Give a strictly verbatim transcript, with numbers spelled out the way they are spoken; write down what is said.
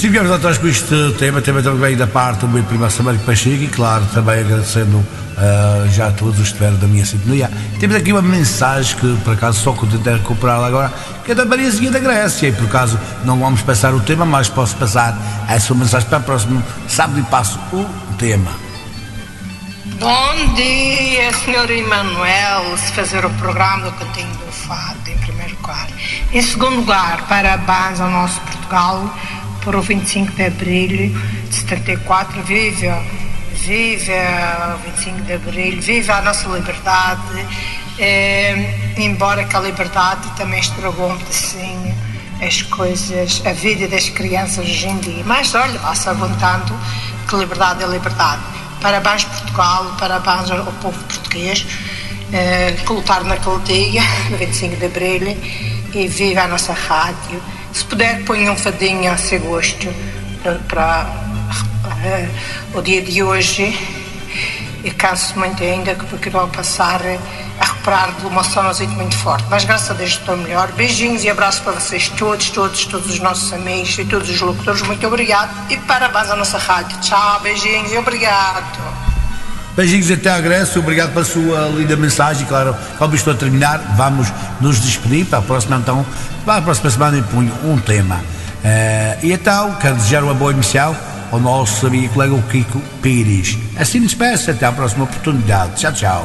estivemos atrás com este tema, tema também veio da parte do meu primo Samário Pacheco e, claro, também agradecendo uh, já a todos os que estiveram da minha sintonia. Temos aqui uma mensagem que, por acaso, só que eu tentei recuperar agora, que é da Mariazinha da Grécia, e por acaso não vamos passar o tema, mas posso passar a sua mensagem para o próximo sábado e passo o tema. Bom dia, senhor Emanuel, se fazer o programa do Cantinho do Fado, em primeiro lugar. Em segundo lugar, parabéns ao nosso Portugal por o vinte e cinco de Abril de setenta e quatro. Viva, viva o vinte e cinco de Abril, viva a nossa liberdade, é, embora que a liberdade também estragou um pedacinho as coisas, a vida das crianças hoje em dia. Mas olha, vai-se aguentando que liberdade é liberdade. Parabéns Portugal, parabéns ao povo português eh, que lutaram naquele dia, no vinte e cinco de Abril, e viva a nossa rádio. Se puder, ponha um fadinho a seu gosto para, para eh, o dia de hoje. Eu canso muito ainda porque vou passar a recuperar de uma sonozite muito forte, mas graças a Deus estou melhor. Beijinhos e abraços para vocês todos, todos, todos os nossos amigos e todos os locutores. Muito obrigado e parabéns à nossa rádio. Tchau, beijinhos e obrigado. Beijinhos até à Grécia, obrigado pela sua linda mensagem. Claro, como estou a terminar, vamos nos despedir para a próxima, então, para a próxima semana eu ponho um tema. Uh, e então, quero desejar uma boa emissão ao nosso amigo e colega o Kiko Pires. Assim nos peço, até à próxima oportunidade. Tchau, tchau.